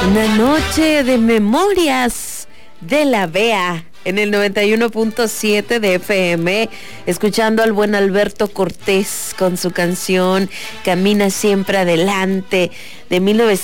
Una noche de memorias de la Bea en el 91.7 de FM, escuchando al buen Alberto Cortés con su canción Camina Siempre Adelante de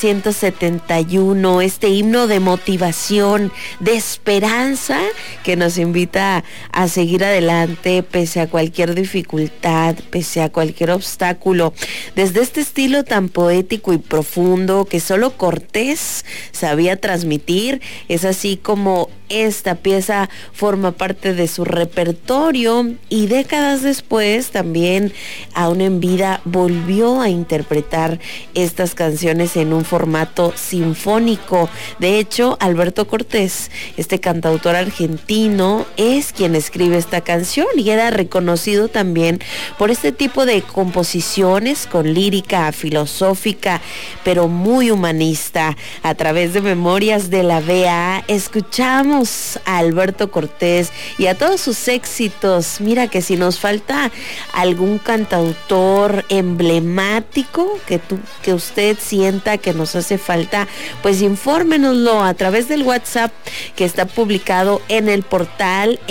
1971, este himno de motivación, de esperanza que nos invita a seguir adelante pese a cualquier dificultad, pese a cualquier obstáculo. Desde este estilo tan poético y profundo que solo Cortés sabía transmitir, es así como esta pieza forma parte de su repertorio, y décadas después también, aún en vida, volvió a interpretar estas canciones en un formato sinfónico. De hecho, Alberto Cortés, este cantautor argentino, es quien escribe esta canción y era reconocido también por este tipo de composiciones con lírica filosófica, pero muy humanista. A través de Memorias de la Bea, escuchamos a Alberto Cortés y a todos sus éxitos. Mira que si nos falta algún cantautor emblemático que usted sienta que nos hace falta, pues infórmenoslo a través del WhatsApp que está publicado en el portal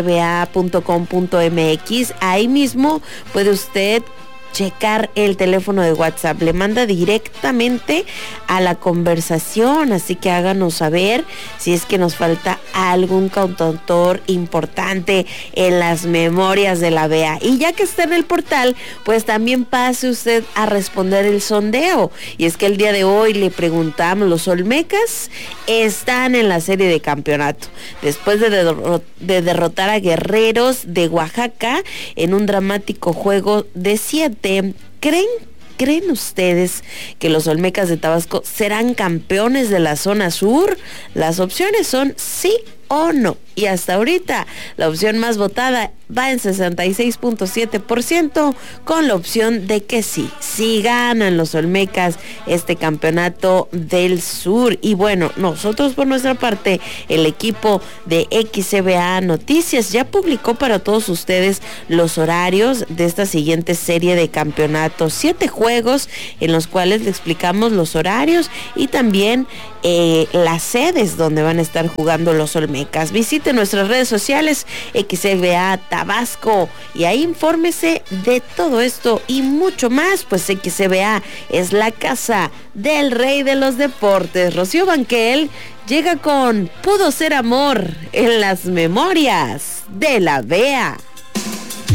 xcba.com.mx. Ahí mismo puede usted checar el teléfono de WhatsApp, le manda directamente a la conversación, así que háganos saber si es que nos falta algún cantautor importante en las Memorias de la Bea. Y ya que está en el portal, pues también pase usted a responder el sondeo. Y es que el día de hoy le preguntamos, ¿los Olmecas están en la serie de campeonato después de derrotar a Guerreros de Oaxaca en un dramático juego de 7? ¿Creen ustedes que los Olmecas de Tabasco serán campeones de la zona sur? Las opciones son sí o no. Y hasta ahorita la opción más votada va en 66.7%, con la opción de que sí ganan los Olmecas este campeonato del sur. Y bueno, nosotros por nuestra parte, el equipo de XCBA Noticias ya publicó para todos ustedes los horarios de esta siguiente serie de campeonatos. 7 juegos en los cuales le explicamos los horarios y también las sedes donde van a estar jugando los Olmecas. Visite nuestras redes sociales XCBA Tabasco y ahí infórmese de todo esto y mucho más, pues XCBA es la casa del rey de los deportes. Rocío Banquel llega con Pudo Ser Amor en las Memorias de la Bea.